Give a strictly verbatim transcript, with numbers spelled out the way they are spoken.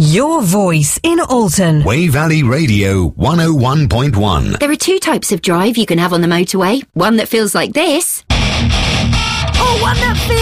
Your voice in Alton. Way Valley Radio one oh one point one. There are two types of drive you can have on the motorway. One that feels like this. Or one that feels